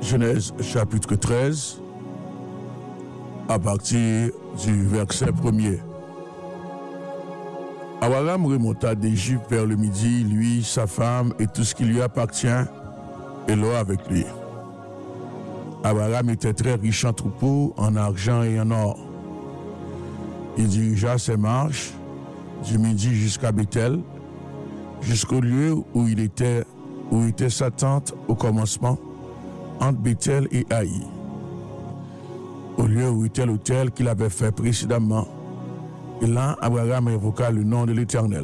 Genèse chapitre 13, à partir du verset 1er. Abraham remonta d'Égypte vers le midi, lui, sa femme et tout ce qui lui appartient, et Lot avec lui. Abraham était très riche en troupeaux, en argent et en or. Il dirigea ses marches du midi jusqu'à Bethel, jusqu'au lieu où était sa tente au commencement, entre Bethel et Haï, au lieu où était l'autel qu'il avait fait précédemment. Et là, Abraham invoqua le nom de l'Éternel.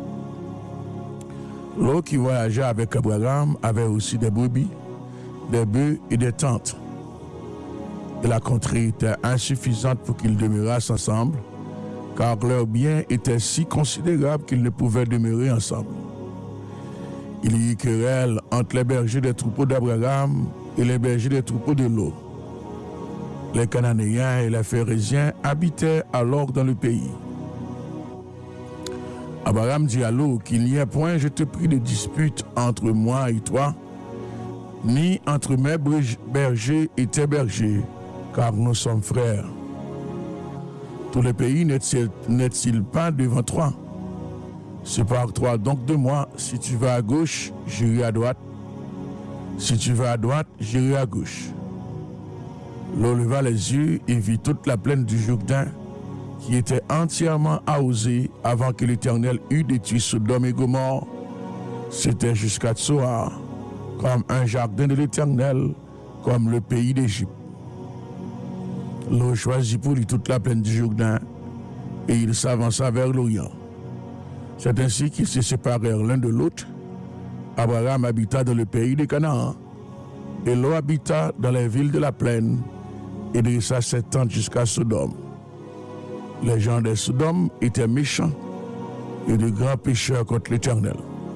Lot qui voyageait avec Abraham avait aussi des brebis, des bœufs et des tentes. Et la contrée était insuffisante pour qu'ils demeurassent ensemble, car leurs biens étaient si considérables qu'ils ne pouvaient demeurer ensemble. Il y eut querelle entre les bergers des troupeaux d'Abraham et les bergers des troupeaux de Lot. Les Cananéens et les Phérésiens habitaient alors dans le pays. Abraham dit à Lot qu'il n'y ait point, je te prie, de dispute entre moi et toi, ni entre mes bergers et tes bergers, car nous sommes frères. Tout le pays n'est-il pas devant toi? Sépare-toi donc de moi. Si tu vas à gauche, j'irai à droite. Si tu vas à droite, j'irai à gauche. Lot leva les yeux et vit toute la plaine du Jourdain, qui était entièrement arrosée avant que l'Éternel eût détruit Sodome et Gomorrhe. C'était jusqu'à Tsoar, comme un jardin de l'Éternel, comme le pays d'Égypte. Lot choisit pour lui toute la plaine du Jourdain, et il s'avança vers l'Orient. C'est ainsi qu'ils se séparèrent l'un de l'autre. Abraham habita dans le pays de Canaan, et Lot habita dans les villes de la plaine, et dressa ses tentes jusqu'à Sodome. Les gens de Sodome étaient méchants et de grands pécheurs contre l'Éternel.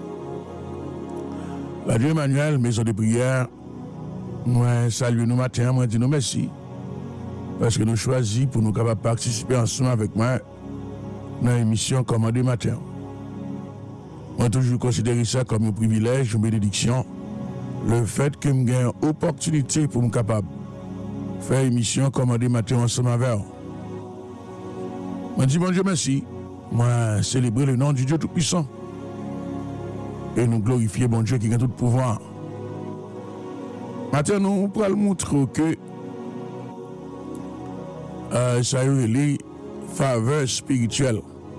La Dieu Emmanuel, maison de prière, moi salue nous matin, moi dis nous merci, parce que nous choisissons pour nous capables de participer ensemble avec moi dans l'émission Commandé matin. Moi toujours considéré ça comme un privilège, une bénédiction, le fait que je gagne une opportunité pour me capable faire émission Commandé matin ensemble avec vous. Moi dis bon Dieu merci, moi célébrer le nom du Dieu Tout-Puissant et nous glorifier bon Dieu qui a tout pouvoir. Maintenant nous pourrons montrer que ça y est les faveurs spirituelles.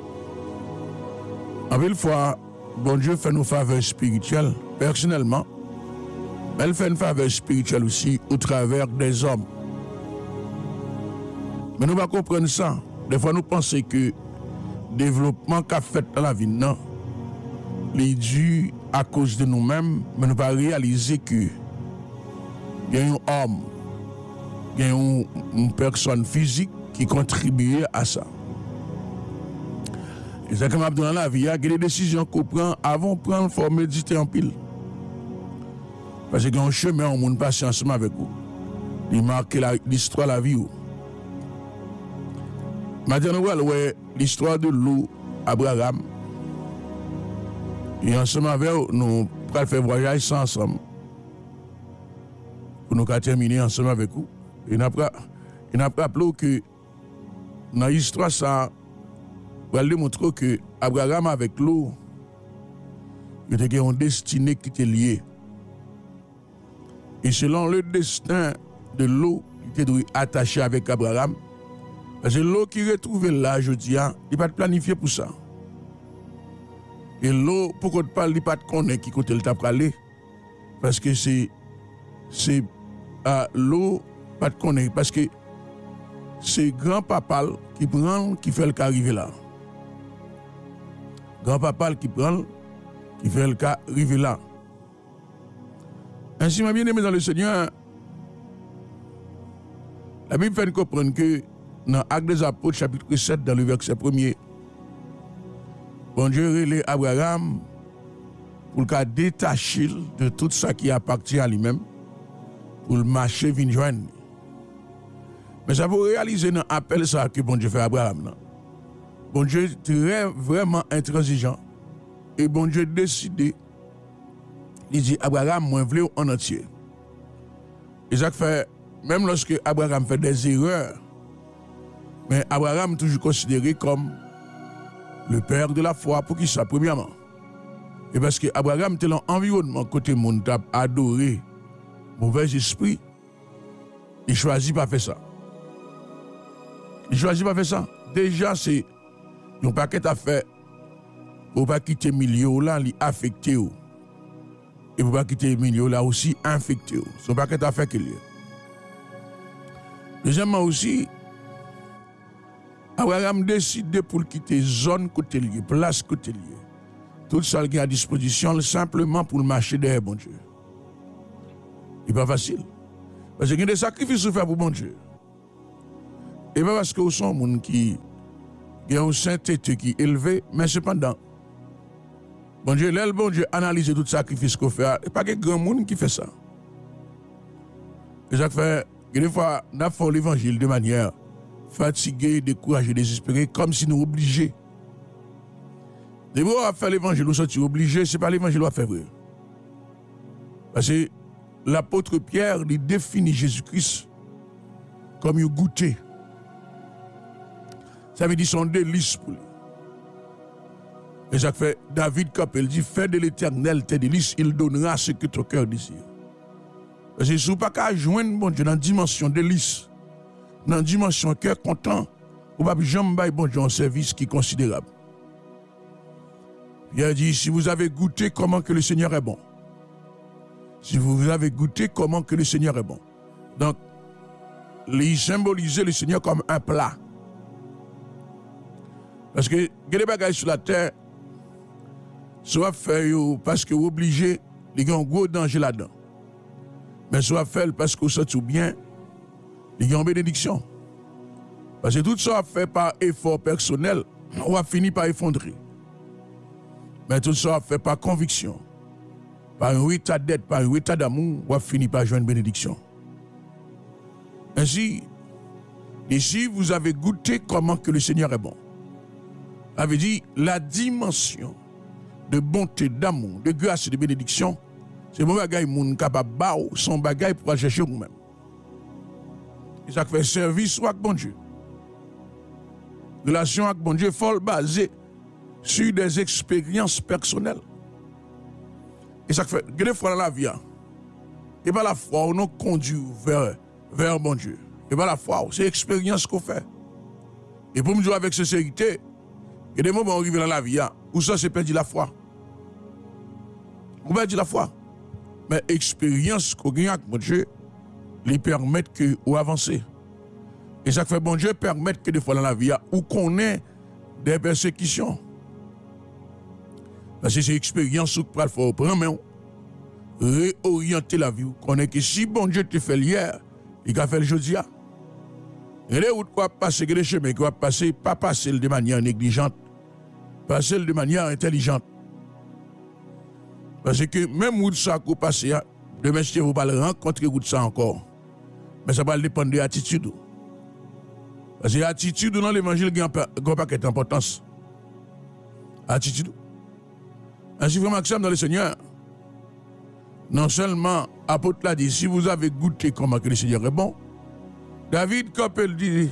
En belle fois, bon Dieu fait nos faveurs spirituelles. Personnellement, elle fait une faveur spirituelle aussi au travers des hommes. Mais nous ne pouvons pas comprendre ça. Des fois, nous pensons que le développement qu'a fait dans la vie, non, est dû à cause de nous-mêmes, mais nous ne pouvons pas réaliser que il y a un homme, il y a une personne physique qui contribue à ça. Et c'est comme dans la vie, il y a des décisions qu'on prend avant de prendre, il faut méditer en pile. Parce qu'il y a un chemin où on passe ensemble avec vous. Il marque l'histoire de la vie. Maintenant, nous voyons l'histoire de Lot, Abraham. Et ensemble avec vous, nous allons faire voyage ça ensemble. Pour nous terminer ensemble avec vous. Et nous avons rappelé que dans l'histoire, ça va démontrer que Abraham avec Lot, il était une destinée qui était liée. Et selon le destin de Lot, il était attaché avec Abraham. Parce que Lot qui retrouve là, je dis, il n'est pas planifié pour ça. Et Lot, pourquoi tu parles, il n'est pas de connaître qui côté le t'a parlé. Parce que c'est Lot, pas de connaître. Parce que c'est grand-papa qui prend, qui fait le cas arriver là. Grand-papa qui prend, qui fait le cas arriver là. Ainsi, ma bien-aimé dans le Seigneur, la Bible fait comprendre que dans Actes des Apôtres, chapitre 7, dans le verset 1er, bon Dieu relève Abraham pour le détacher de tout ça qui appartient à lui-même, pour le marcher venir joindre. Mais ça pour réaliser dans l'appel ça que bon Dieu fait à Abraham. Non? Bon Dieu est vraiment intransigeant. Et bon Dieu décide, il dit Abraham, moi je veux en entier. Et ça fait, même lorsque Abraham fait des erreurs, mais Abraham est toujours considéré comme le père de la foi. Pour qui ça, premièrement? Et parce que Abraham était dans l'environnement côté monde t'a adoré mauvais esprit, il choisit pas faire ça. Il choisit pas faire ça. Déjà, c'est un paquet d'affaires pour pas quitter le milieu là, il affecté. Et pour pas quitter le milieu là aussi infecté. C'est un paquet d'affaires qu'il y a. Deuxièmement aussi, Abraham décide pour quitter zone côté lié, place côté lié. Tout ça qui est à disposition simplement pour marcher derrière bon Dieu. Ce n'est pas facile. Parce qu'il y a des sacrifices à faire pour bon Dieu. Et pas parce que vous sont des gens qui ont une sainteté qui est élevée, mais cependant, bon Dieu, l'aile bon Dieu analyse tout sacrifice qu'on fait. Il n'y a pas de grand monde qui fait ça. Et ça fait, des fois, nous faisons l'évangile de manière fatiguée, découragée, désespérée, comme si nous obligeons. Les mots à faire l'évangile, nous sommes obligés, ce n'est pas l'évangile à faire vrai. Parce que l'apôtre Pierre il définit Jésus-Christ comme un goûter. Ça veut dire son délice pour lui. Et ça fait David Capel dit fais de l'Éternel tes délices, il donnera ce que ton cœur désire. Parce que si vous n'avez pas joindre bon Dieu dans la dimension délice, dans la dimension cœur content, vous ne pouvez jamais bon Dieu un service qui est considérable. Il a dit, si vous avez goûté comment que le Seigneur est bon. Si vous avez goûté comment que le Seigneur est bon. Donc, il symbolisait le Seigneur comme un plat. Parce que, il y a des bagages sur la terre, soit fait parce que vous êtes obligé, il y a un gros danger là-dedans. Mais soit fait parce que vous sentez bien, il y a une bénédiction. Parce que tout ça fait par effort personnel, on va finir par effondrer. Mais tout ça fait par conviction, par un état d'être, par un état d'amour, on va finir par joindre une bénédiction. Ainsi, ici, vous avez goûté comment que le Seigneur est bon. Avait dit la dimension de bonté, d'amour, de grâce et de bénédiction, c'est mon bagage moun capable de son bagage pour aller chercher vous-même. Et ça fait service avec bon Dieu. Relation avec bon Dieu folle basée sur des expériences personnelles. Et ça fait, des fois dans la vie, et pas la foi, on nous conduit vers bon Dieu. Et pas la foi, c'est l'expérience qu'on fait. Et pour me dire avec sincérité, il y a des moments où on arrive dans la vie, où ça c'est perdu la foi. On perd la foi. Mais l'expérience qu'on gagne avec mon Dieu, lui permettent que ou avancer. Et ça fait bon Dieu permettre que des fois dans la vie, où qu'on ait des persécutions. Parce que c'est l'expérience où il faut prendre, réorienter la vie. On est que si bon Dieu te fait hier, il a fait le jeudi. Il y a des routes qui passer, des chemins qui vont passer, pas passer de manière négligente, passer de manière intelligente. Parce que même route ça qui passe, demain, si vous ne rencontrer route ça encore. Mais ça va dépendre de l'attitude. Parce que l'attitude dans l'évangile a un paquet d'importance. Attitude. Ainsi, vraiment, Maxime dans le Seigneur, non seulement, apôtre l'a dit, si vous avez goûté comment que le Seigneur est bon, David Capel dit,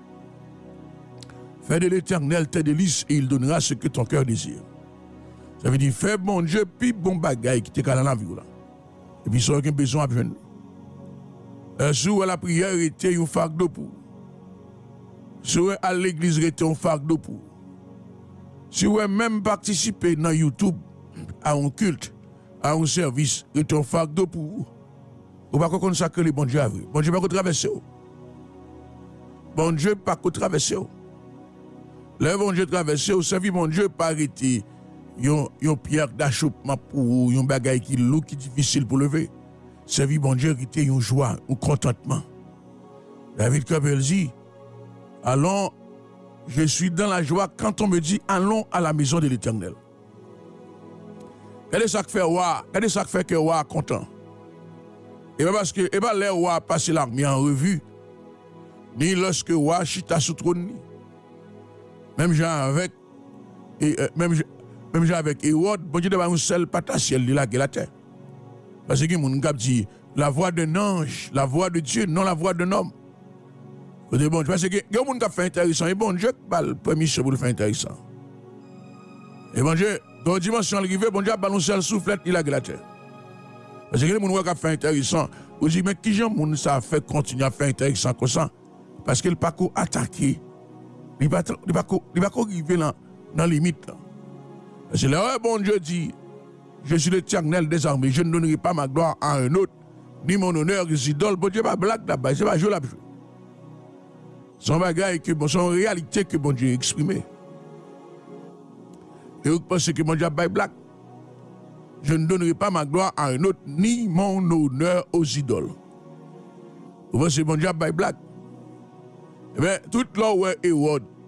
fais de l'Éternel tes délices et il donnera ce que ton cœur désire. Ça veut dire, fais bon Dieu, puis bon bagaille qui t'est dans la vie. Là. Et puis, ça n'a aucun besoin de venir. Sous la prière était un fardeau pour. Sous à l'église était un fardeau pour. Si vous même participer dans YouTube à un culte, à un service, était un fardeau pour vous. Vous ne pouvez pas consacrer le bon Dieu à vous. Bon Dieu ne peut pas traverser. Bon Dieu ne peut pas traverser. Le bon Dieu traverser, vous savez, bon Dieu pas arrêter. Yon pierre d'achoppement pour yon bagaille qui lourd, qui difficile pour lever. Servir bon Dieu, était yon joie, un contentement. David Capel dit, allons, je suis dans la joie quand on me dit, allons à la maison de l'Éternel. Regardez ça qui fait roi, regardez ça qui fait que roi content. Et bien parce que, et bien les rois passent l'armée en revue, ni lorsque roi chita sous trône, même gens avec, et même avec Hérode, bon Dieu devant un seul patatiel de la terre. Parce que mon gars dit, la voix d'un ange, la voix de Dieu, non la voix d'un homme. Bon, parce que il y a des gens qui fait intéressant, et bon Dieu qui le permission pour le faire intéressant. Et bon Dieu, dans la dimension arrivée, bon Dieu a balancé le soufflet, il a glaté. Parce que les gens qui fait intéressant, vous dites, mais qui gens ça fait continuer à faire intéressant comme ça? Parce que le pas attaqué, il ne va pas arriver dans la limite. Parce que là, bon Dieu dit, je suis l'Éternel des armées, je ne donnerai pas ma gloire à un autre, ni mon honneur aux idoles. Bon Dieu, pas blague là-bas, c'est pas jouer là-bas. Son bagage, son réalité que bon Dieu a exprimé. Et vous pensez que mon Dieu a blague. Je ne donnerai pas ma gloire à un autre, ni mon honneur aux idoles. Vous pensez que mon Dieu a blague. Eh bien, tout là où est Hérode,